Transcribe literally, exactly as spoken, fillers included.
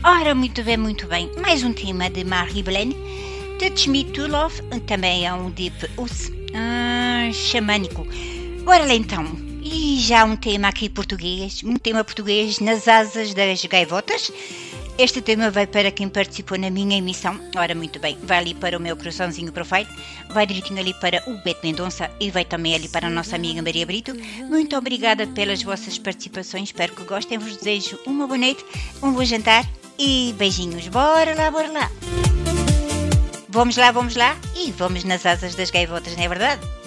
Ora, muito bem, muito bem. Mais um tema de Marie-Hélène. Touch Me to Love, também é um deep us, ah, xamânico. Bora lá então. E já um tema aqui português, um tema português nas asas das gaivotas. Este tema vai para quem participou na minha emissão. Ora, muito bem, vai ali para o meu coraçãozinho profile, vai direitinho ali para o Beto Mendonça e vai também ali para a nossa amiga Maria Brito. Muito obrigada pelas vossas participações, espero que gostem, vos desejo uma boa noite, um bom jantar e beijinhos. Bora lá, bora lá. Vamos lá, vamos lá e vamos nas asas das gaivotas, não é verdade?